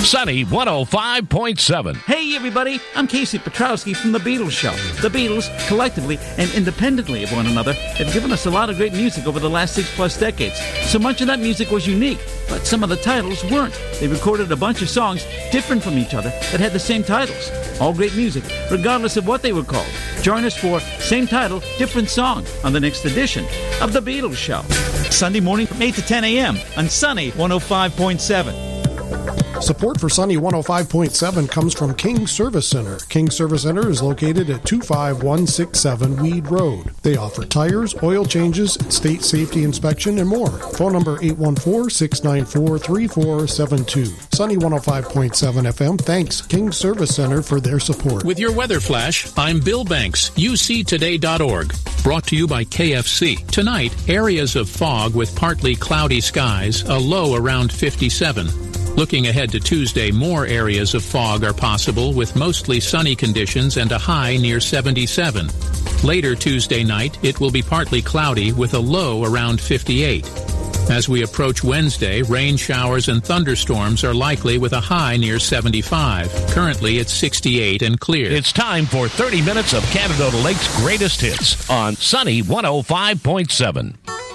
Sunny 105.7. Hey everybody, I'm Casey Petrowski from The Beatles Show. The Beatles, collectively and independently of one another, have given us a lot of great music over the last 6+ decades. So much of that music was unique, but some of the titles weren't. They recorded a bunch of songs different from each other that had the same titles. All great music, regardless of what they were called. Join us for Same Title, Different Song on the next edition of The Beatles Show. Sunday morning from 8 to 10 a.m. on Sunny 105.7. Support for Sunny 105.7 comes from King Service Center. King Service Center is located at 25167 Weed Road. They offer tires, oil changes, state safety inspection, and more. Phone number 814-694-3472. Sunny 105.7 FM thanks King Service Center for their support. With your weather flash, I'm Bill Banks, uctoday.org. Brought to you by KFC. Tonight, areas of fog with partly cloudy skies, a low around 57. Looking ahead to Tuesday, more areas of fog are possible with mostly sunny conditions and a high near 77. Later Tuesday night, it will be partly cloudy with a low around 58. As we approach Wednesday, rain showers and thunderstorms are likely with a high near 75. Currently, it's 68 and clear. It's time for 30 minutes of Canada Lake's greatest hits on Sunny 105.7.